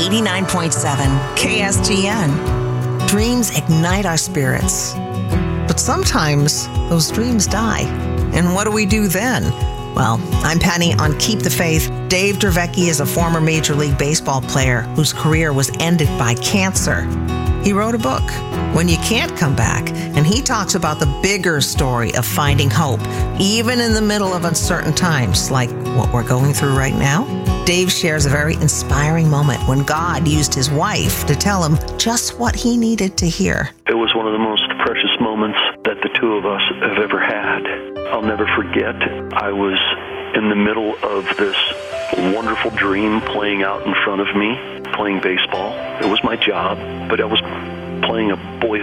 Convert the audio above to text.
89.7 KSGN. Dreams ignite our spirits. But sometimes those dreams die. And what do we do then? Well, I'm Penny on Keep the Faith. Dave Dravecky is a former Major League Baseball player whose career was ended by cancer. He wrote a book, When You Can't Come Back, and he talks about the bigger story of finding hope, even in the middle of uncertain times, like what we're going through right now. Dave shares a very inspiring moment when God used his wife to tell him just what he needed to hear. It was one of the most precious moments that the two of us have ever had. I'll never forget, I was in the middle of this wonderful dream playing out in front of me, playing baseball. It was my job, but I was playing a boy